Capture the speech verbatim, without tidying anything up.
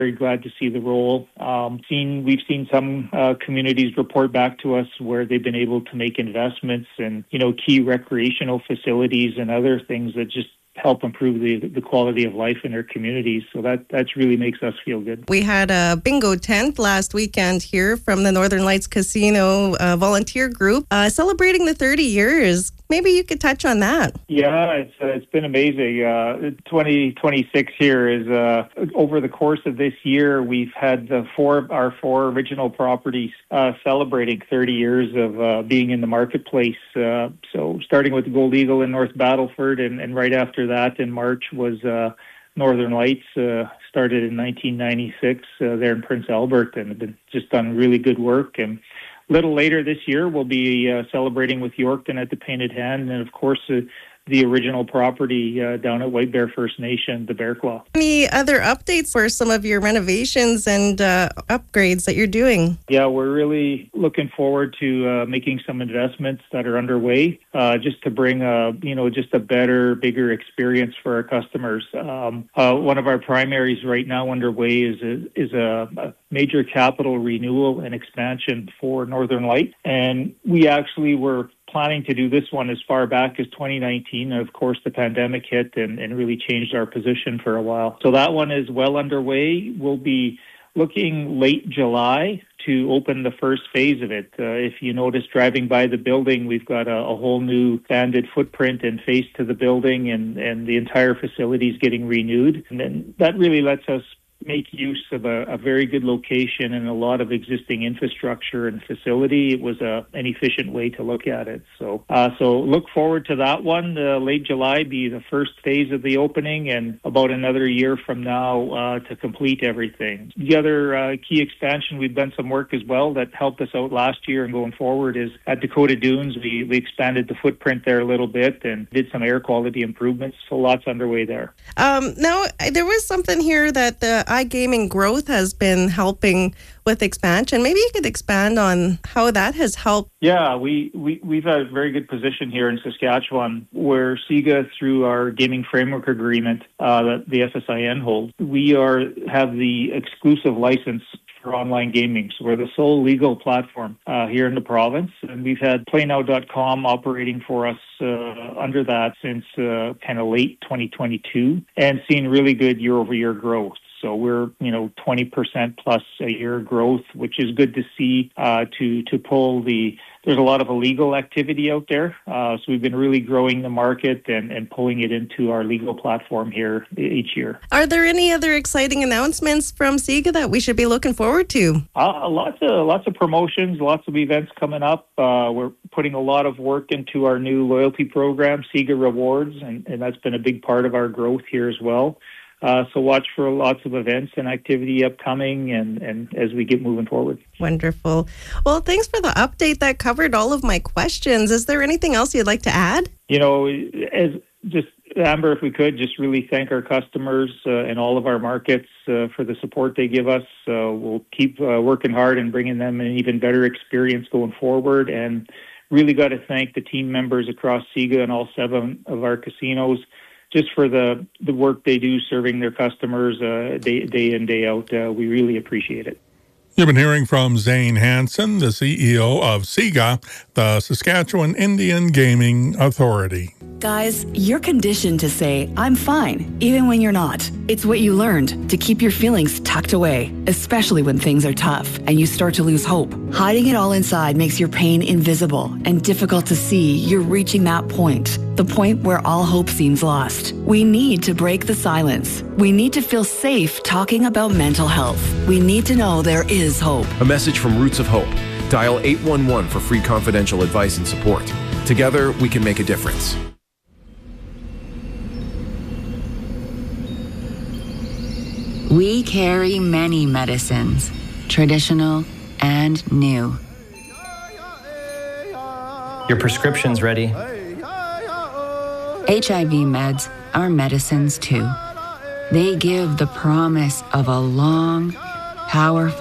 Very glad to see the role. Um, seen, we've seen some uh, communities report back to us where they've been able to make investments in, you know, key recreational facilities and other things that just help improve the the quality of life in their communities. So that that's really makes us feel good. We had a bingo tent last weekend here from the Northern Lights Casino uh, volunteer group uh, celebrating the thirty years. Maybe you could touch on that. Yeah, it's uh, it's been amazing. Uh, twenty twenty-six here is uh, over the course of this year, we've had the four our four original properties uh, celebrating thirty years of uh, being in the marketplace. Uh, so starting with the Gold Eagle in North Battleford, and, and right after that in March was uh, Northern Lights. Uh, started in nineteen ninety-six uh, there in Prince Albert, and have been just done really good work. And a little later this year, we'll be uh, celebrating with Yorkton at the Painted Hand, and of course, uh, the original property uh, down at White Bear First Nation, the Bear Claw. Any other updates for some of your renovations and uh, upgrades that you're doing? Yeah, we're really looking forward to uh, making some investments that are underway, uh, just to bring a, you know, just a better, bigger experience for our customers. Um, uh, one of our primaries right now underway is a, is a, a major capital renewal and expansion for Northern Light, and we actually were planning to do this one as far back as twenty nineteen. Of course, the pandemic hit and, and really changed our position for a while. So that one is well underway. We'll be looking late July to open the first phase of it. Uh, if you notice driving by the building, we've got a, a whole new banded footprint and face to the building, and, and the entire facility is getting renewed. And then that really lets us make use of a, a very good location and a lot of existing infrastructure and facility. It was a, an efficient way to look at it. So uh, so look forward to that one. Uh, late July be the first phase of the opening, and about another year from now uh, to complete everything. The other uh, key expansion, we've done some work as well that helped us out last year and going forward, is at Dakota Dunes. We, we expanded the footprint there a little bit and did some air quality improvements. So lots underway there. Um, now, there was something here that the iGaming growth has been helping with expansion. Maybe you could expand on how that has helped. Yeah, we, we, we've had a very good position here in Saskatchewan where SIGA, through our gaming framework agreement uh, that the S S I N holds, we are have the exclusive license for online gaming. So we're the sole legal platform uh, here in the province. And we've had play now dot com operating for us uh, under that since uh, kind of late twenty twenty-two, and seen really good year-over-year growth. So we're, you know, twenty percent plus a year growth, which is good to see uh, to to pull the, there's a lot of illegal activity out there. Uh, so we've been really growing the market and, and pulling it into our legal platform here each year. Are there any other exciting announcements from SIGA that we should be looking forward to? Uh, lots of lots of promotions, lots of events coming up. Uh, we're putting a lot of work into our new loyalty program, SIGA Rewards, and, and that's been a big part of our growth here as well. Uh, so watch for lots of events and activity upcoming and, and as we get moving forward. Wonderful. Well, thanks for the update. That covered all of my questions. Is there anything else you'd like to add? You know, as just Amber, if we could just really thank our customers uh, in all of our markets uh, for the support they give us. Uh, we'll keep uh, working hard and bringing them an even better experience going forward. And really got to thank the team members across SIGA and all seven of our casinos just for the, the work they do serving their customers uh, day, day in, day out. Uh, we really appreciate it. You've been hearing from Zane Hansen, the C E O of SIGA, the Saskatchewan Indian Gaming Authority. Guys, you're conditioned to say, I'm fine, even when you're not. It's what you learned to keep your feelings tucked away, especially when things are tough and you start to lose hope. Hiding it all inside makes your pain invisible and difficult to see. You're reaching that point, the point where all hope seems lost. We need to break the silence. We need to feel safe talking about mental health. We need to know there is hope. A message from Roots of Hope. Dial eight one one for free confidential advice and support. Together, we can make a difference. We carry many medicines, traditional and new. Your prescription's ready. H I V meds are medicines too. They give the promise of a long, powerful